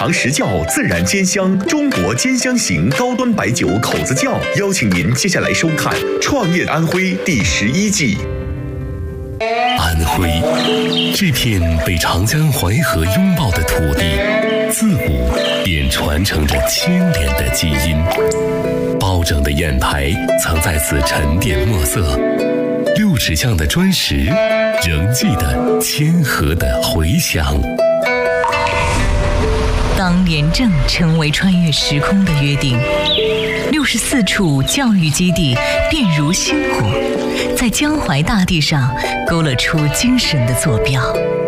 尝实窖自然煎香，中国煎香型高端白酒口子窖，邀请您接下来收看《创业安徽》第11季。 安徽这片被长江淮河拥抱的土地，自古便传承着清廉的基因。包拯的砚台曾在此沉淀墨色，6尺巷的砖石仍记得谦和的回响。 当廉政成为穿越时空的约定，64处教育基地便如星火，在江淮大地上勾勒出精神的坐标。